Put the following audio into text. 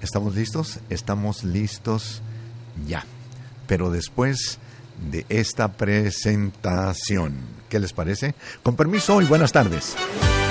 ¿Estamos listos? Estamos listos ya. Pero después de esta presentación, ¿qué les parece? Con permiso y buenas tardes.